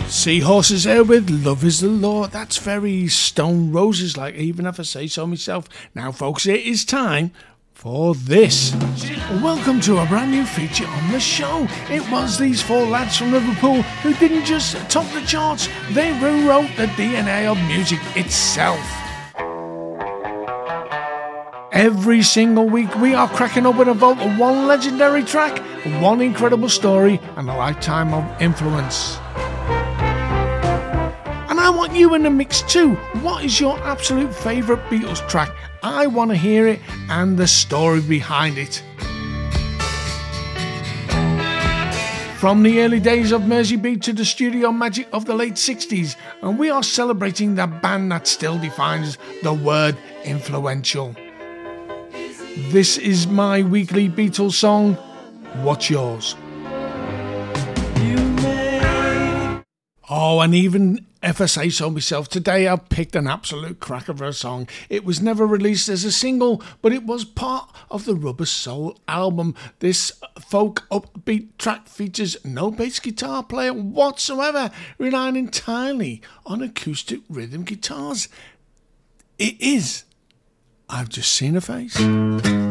Seahorses there with Love is the Law. That's very Stone Roses like, even if I say so myself. Now folks, it is time for this. Welcome to a brand new feature on the show. It was these four lads from Liverpool who didn't just top the charts, they rewrote the DNA of music itself. Every single week we are cracking up with a vault of one legendary track, one incredible story and a lifetime of influence. And I want you in the mix too. What is your absolute favourite Beatles track? I want to hear it and the story behind it. From the early days of Merseybeat to the studio magic of the late 60s, and we are celebrating the band that still defines the word influential. This is my weekly Beatles song. What's yours? Oh, and even if I say so myself, today I've picked an absolute cracker for a song. It was never released as a single, but it was part of the Rubber Soul album. This folk upbeat track features no bass guitar player whatsoever, relying entirely on acoustic rhythm guitars. It is I've Just Seen a Face.